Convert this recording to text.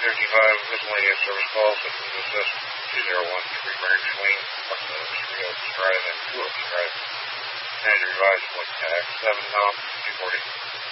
Miscellaneous service calls, such as this 2013 Marriage Lane, Street Oaks Drive, and 2 Oaks Drive. And revised point tag 7 Tom 240.